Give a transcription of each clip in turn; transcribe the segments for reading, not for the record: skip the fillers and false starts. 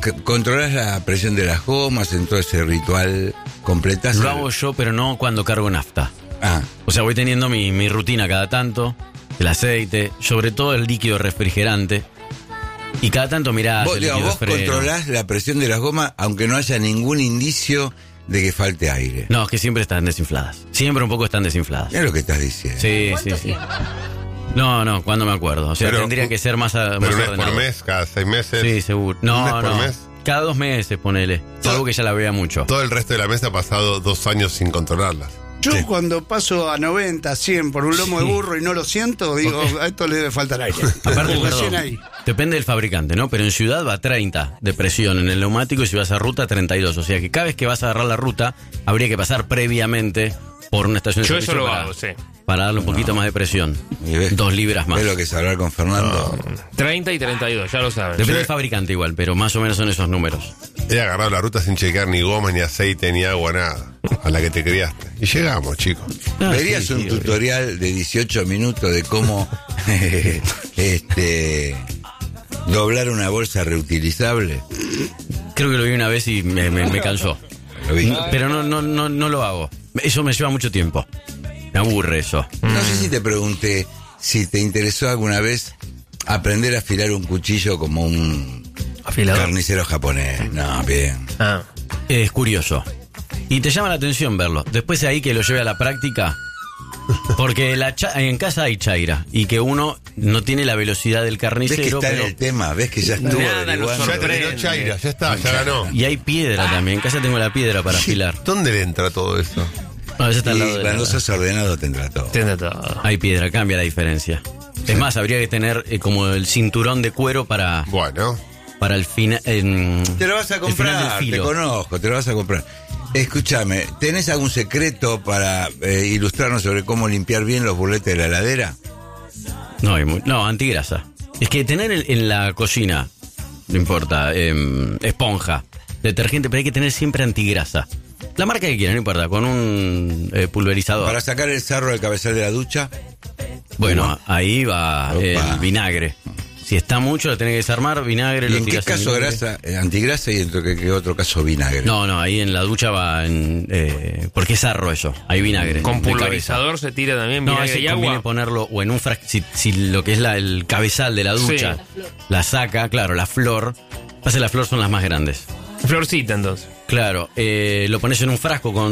¿Controlás la presión de las gomas en todo ese ritual? ¿Completás? Lo hago yo, pero no cuando cargo nafta. Ah, O sea, voy teniendo mi rutina cada tanto, el aceite, sobre todo el líquido refrigerante. Y cada tanto mirás vos, el líquido de vos freno. controlás la presión de las gomas aunque no haya ningún indicio de que falte aire. No, es que siempre están desinfladas. Siempre un poco están desinfladas. Es lo que estás diciendo. Sí. No, cuando me acuerdo. O sea, Pero, tendría que ser más Pero no es ordenado. por mes, cada 6 meses. Sí, seguro. ¿Un mes No, por no. mes? Cada 2 meses, ponele. Salvo que ya la vea mucho. Todo el resto de la mesa ha pasado 2 años sin controlarlas. Yo cuando paso a 90, 100 por un lomo de burro y no lo siento, digo, a esto le debe faltar aire. Aparte, Recién perdón, ahí. depende del fabricante, ¿no? Pero en ciudad va a 30 de presión en el neumático y si vas a ruta 32. O sea que cada vez que vas a agarrar la ruta, habría que pasar previamente por una estación de Yo servicio eso lo para, hago, sí. para darle un poquito más de presión. Y ves- 2 libras más. ¿Ves lo que es hablar con Fernando? 30 y 32, ya lo saben. Depende del fabricante igual, pero más o menos son esos números. He agarrado la ruta sin chequear ni goma, ni aceite, ni agua, nada. A la que te criaste. Y llegamos, chicos. ¿Verías Sí, un sí, tutorial de 18 minutos de cómo doblar una bolsa reutilizable? Creo que lo vi una vez y me cansó. Lo vi. Pero no lo hago. Eso me lleva mucho tiempo. Me aburre eso. No sé si te pregunté si te interesó alguna vez aprender a afilar un cuchillo como un Afilador. carnicero japonés. No, bien. Ah. Es curioso. Y te llama la atención verlo. Después de ahí que lo lleve a la práctica. Porque en casa hay chaira. Y que uno no tiene la velocidad del ¿Ves que carnicero. está en Pero, el tema? ¿Ves que ya estuvo Nada lo averiguando? Ya sorprende. terminó Chaira, ya está, ya ganó. y hay piedra también. En casa tengo la piedra para afilar. ¿Dónde le entra todo eso? No, esa está al Y lado de cuando la- sos ordenado tendrá todo. Tiene todo. Hay piedra, cambia la diferencia. Es más, habría que tener como el cinturón de cuero para Bueno, el final. Te lo vas a comprar, te filo. conozco, te lo vas a comprar. Escúchame, ¿tenés algún secreto para ilustrarnos sobre cómo limpiar bien los burletes de la heladera? No, antigrasa. Es que tener en la cocina, no importa, esponja, detergente, pero hay que tener siempre antigrasa. La marca que quieran, no importa, con un pulverizador. Para sacar el sarro del cabezal de la ducha. Bueno, ahí va Opa. el vinagre. Si está mucho, lo tenés que desarmar, vinagre. ¿Y lo en qué tirás caso vinagre. grasa, antigrasa y en qué otro caso vinagre? No, ahí en la ducha va porque es sarro eso, hay vinagre. Con de pulverizador se tira también No, vinagre ese y conviene agua. ponerlo o en un frasco. Si lo que es el cabezal de la ducha la saca, claro, la flor. Pasa, la flor son las más grandes. Florcita, entonces. Claro, lo pones en un frasco con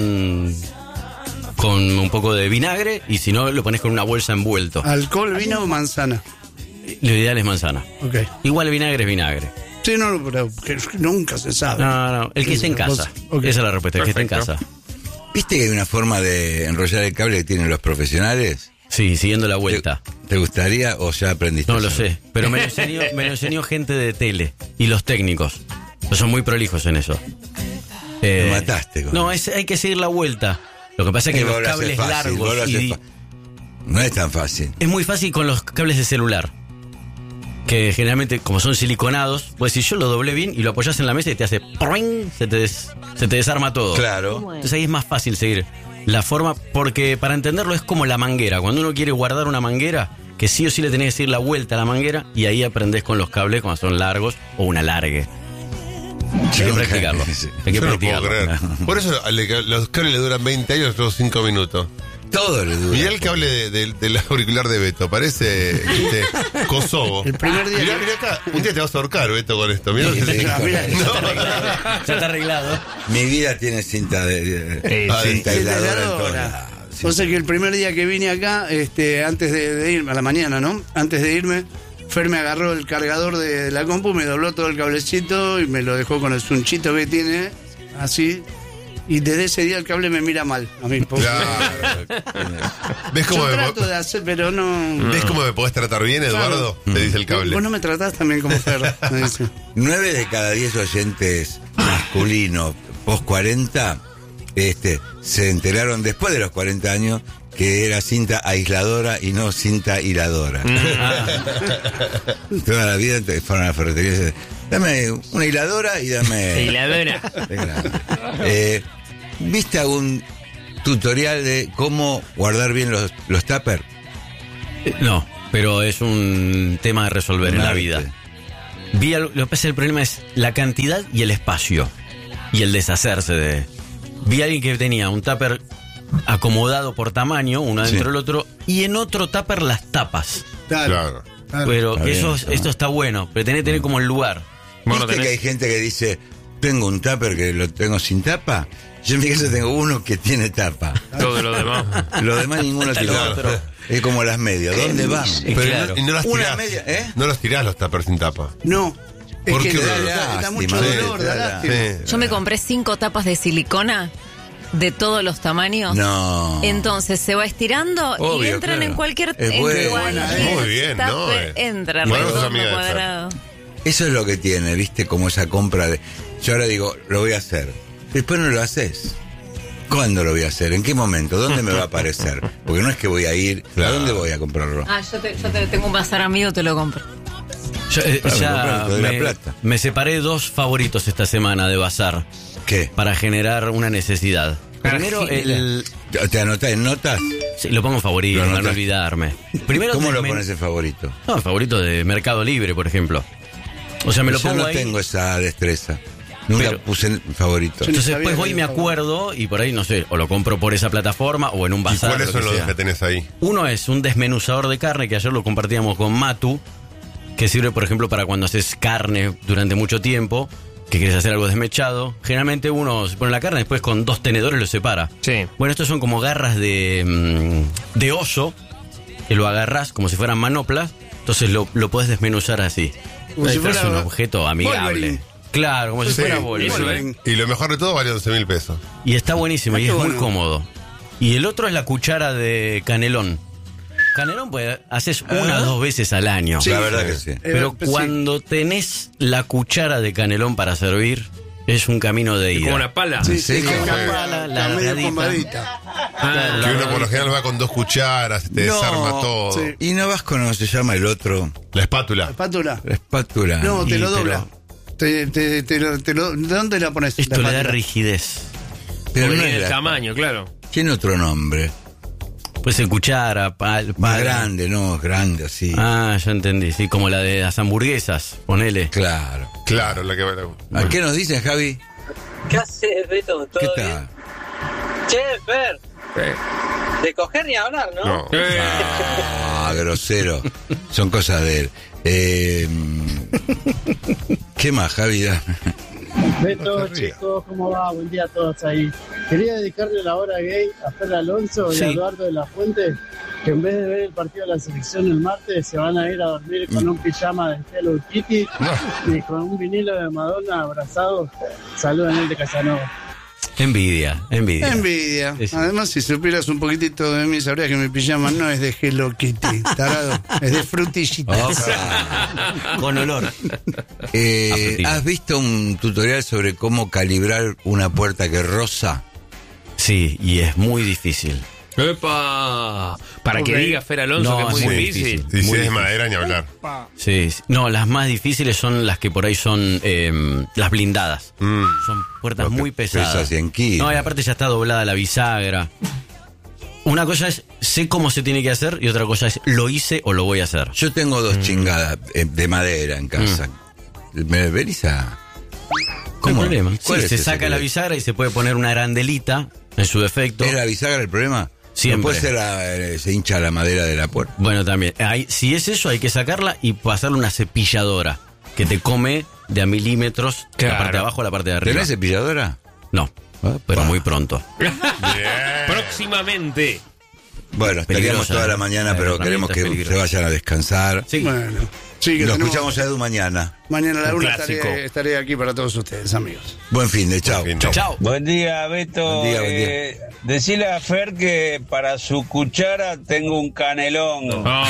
un poco de vinagre y si no, lo pones con una bolsa envuelto. ¿Alcohol, vino o manzana? Lo ideal es manzana. Ok. Igual vinagre es vinagre. Sí, no, pero que nunca se sabe. No, el que esté en casa. Ok. Esa es la respuesta, el que esté en Perfecto. casa. ¿Viste que hay una forma de enrollar el cable que tienen los profesionales? Sí, siguiendo la vuelta. ¿Te gustaría o ya aprendiste? No lo solo? sé, pero me lo enseñó gente de tele y los técnicos. Son muy prolijos en eso. Me mataste. No, hay que seguir la vuelta. Lo que pasa es que Y vos los lo haces cables fácil, vos lo largos haces no es tan fácil. es muy fácil con los cables de celular. Que generalmente, como son siliconados, pues si yo lo doblé bien y lo apoyas en la mesa y te hace ¡proing! Se te desarma todo. Claro. Entonces ahí es más fácil seguir la forma, porque para entenderlo es como la manguera. Cuando uno quiere guardar una manguera, que sí o sí le tenés que seguir la vuelta a la manguera y ahí aprendés con los cables cuando son largos o un alargue. Hay que practicarlo. Sí. Hay que yo no puedo practicarlo. creer. Por eso los cables le duran 20 años, los 5 minutos. Todo le dura. Mirá el cable del auricular de Beto, parece Kosovo. El primer día- Mirá acá, un día te vas a ahorcar, Beto, con esto. Mirá lo que Sí, te- sí. Ya está arreglado. Mi vida tiene cinta de sí. cinta aisladora en todos Aisladora. lados. Sí. O sea que el primer día que vine acá, antes de irme, a la mañana, ¿no? Antes de irme, Fer me agarró el cargador de la compu, me dobló todo el cablecito y me lo dejó con el sunchito que tiene, así. Y desde ese día el cable me mira mal a mí. porque Claro. ¿Ves cómo, yo me, trato de hacer, pero no... ¿Ves cómo me podés tratar bien, Eduardo? Te dice el cable. Vos no me tratás también como Fer, me dice. 9 de cada 10 oyentes masculinos post 40 se enteraron después de los 40 años que era cinta aisladora y no cinta hiladora. Toda la vida fueron a la ferretería y dicen, dame una hiladora y dame... Hiladora. Es grande. ¿Viste algún tutorial de cómo guardar bien los tuppers? No, pero es un tema de resolver en la arte. vida. Lo que pasa, el problema es la cantidad y el espacio. Y el deshacerse de... Vi a alguien que tenía un tupper acomodado por tamaño, uno dentro del otro, y en otro tupper las tapas. Claro. Pero Está bien, esto está bueno, pero tenés que tener como el lugar. Bueno, ¿Viste que hay gente que dice, tengo un tupper que lo tengo sin tapa? Yo en mi casa tengo uno que tiene tapa. todo lo demás. Los demás ninguno tiene Claro. tapa. Es como las medias. ¿Dónde van? Pero Claro. y no las Una tirás. media, ¿eh? No los tirás los tuppers sin tapa. No. Es ¿Por que qué? da mucho Lástima. dolor, Sí, da da- lástima. Sí. Yo me compré 5 tapas de silicona de todos los tamaños. No. Entonces se va estirando y Obvio, entran claro. en cualquier Es buena, Muy bien, ¿no? Entra Bueno, sos redondo, amiga de Fer. cuadrado. Eso es lo que tiene, ¿viste? Como esa compra de... Yo ahora digo, lo voy a hacer. Después no lo haces. ¿Cuándo lo voy a hacer? ¿En qué momento? ¿Dónde me va a aparecer? Porque no es que voy a ir... Claro. ¿A dónde voy a comprarlo? Yo te tengo un bazar amigo, te lo compro. Yo, Claro, me doy la plata. me separé 2 favoritos esta semana de bazar ¿Qué? para generar una necesidad. Primero, ¿Te anotás en notas? sí, lo pongo en favorito, Lo para no anotas. olvidarme. Primero ¿Cómo lo desmen- pones en favorito? No, favorito de Mercado Libre, por ejemplo. O sea, me lo Yo pongo no ahí. tengo esa destreza. Nunca Pero- puse en favorito. Entonces sabía después que voy y era me favorito. acuerdo y por ahí, no sé, o lo compro por esa plataforma o en un ¿Y bazar. cuáles lo son que los sea. que tenés ahí? Uno es un desmenuzador de carne que ayer lo compartíamos con Matu, que sirve, por ejemplo, para cuando haces carne durante mucho tiempo, que quieres hacer algo desmechado. Generalmente uno se pone la carne, después con 2 tenedores lo separa. Sí. Bueno, estos son como garras de oso, que lo agarrás como si fueran manoplas, entonces lo podés desmenuzar así. Como si Es fuera un objeto amigable. Wolverine. Claro, como si Sí, fuera y Wolverine. Y lo mejor de todo vale 11.000 pesos. Y está buenísimo, y Qué es muy bueno. cómodo. Y el otro es la cuchara de canelón. Canelón, pues, haces 1 o 2 veces al año. La verdad que sí. Pero sí. cuando tenés la cuchara de canelón para servir, es un camino de ida. Como una pala. Sí, Sí, sí, como está una pala, está medio largadita. combadita. Ah, Que uno por lo general va con 2 cucharas, te desarma todo. sí. Y no vas con, ¿cómo se llama el otro? La espátula. Espátula. La espátula. No, te Y lo te dobla. ¿De dónde la pones? Esto la le da espátula? rigidez. Pero porque no tiene es el la- tamaño, claro. Tiene otro nombre. Puede ser cuchara, Más pala. grande, no, grande, así. Ah, ya entendí. Sí, como la de las hamburguesas, ponele. Claro. Claro, la que va a ¿A qué nos dicen, Javi? ¿Qué haces, Beto? ¿Todo ¿Qué bien? tal? Che, Fer, de coger ni hablar, ¿no? No. Ah, grosero. Son cosas de él. ¿Qué más, Javi? Beto, chicos, ¿cómo va? Buen día a todos ahí. Quería dedicarle la hora gay a Fer Alonso y Sí. a Eduardo de la Fuente, que en vez de ver el partido de la selección el martes, se van a ir a dormir con un pijama de Hello Kitty y con un vinilo de Madonna abrazados. Saludos, el de Casanova. Envidia. Envidia. Es- Además, si supieras un poquito de mí, sabrías que mi pijama no es de Hello Kitty, tarado. Es de frutillita. Con olor. frutilla. ¿Has visto un tutorial sobre cómo calibrar una puerta que roza? Sí, y es muy difícil. ¡Epa! Para que Ok. diga Fer Alonso No, que es muy es muy difícil. difícil. Y si Muy es de difícil. madera, ni hablar. Sí, sí. No, las más difíciles son las que por ahí son las blindadas. Son puertas muy pesadas. Pesa 100 kilos. No, y aparte ya está doblada la bisagra. Una cosa es, sé cómo se tiene que hacer, y otra cosa es, lo hice o lo voy a hacer. Yo tengo 2 chingadas de madera en casa. ¿Me venís a...? No hay problema. ¿Cuál Sí, es se ese saca la que- bisagra y se puede poner una arandelita en su defecto. ¿Es la bisagra el problema? Siempre. No puede ser se hincha la madera de la puerta. Bueno, también. Si es eso, hay que sacarla y pasarle una cepilladora que te come de a milímetros Claro. la parte de abajo a la parte de arriba. ¿Tenés cepilladora? No, pero muy pronto. Bien. Próximamente. Bueno, estaríamos Peligrosa, toda la mañana, pero herramienta queremos que peligrosa. se vayan a descansar. Sí. Bueno, sí, que Lo tenemos- escuchamos a Edu mañana. Mañana a la Un 1 clásico. estaré aquí para todos ustedes, amigos. Buen fin de chao. Buen fin de- Chao. Buen día, Beto. Buen día, buen día. Decile a Fer que para su cuchara tengo un canelón.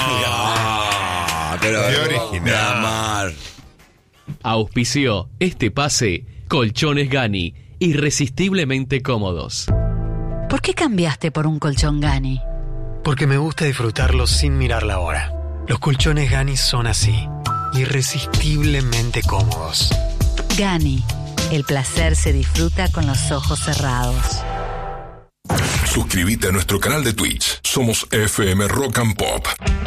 Ah, pero Qué original. mi amar. Auspició este pase Colchones Gani, irresistiblemente cómodos. ¿Por qué cambiaste por un colchón Gani? Porque me gusta disfrutarlo sin mirar la hora. Los colchones Gani son así, irresistiblemente cómodos. Gani, el placer se disfruta con los ojos cerrados. Suscríbete a nuestro canal de Twitch. Somos FM Rock and Pop.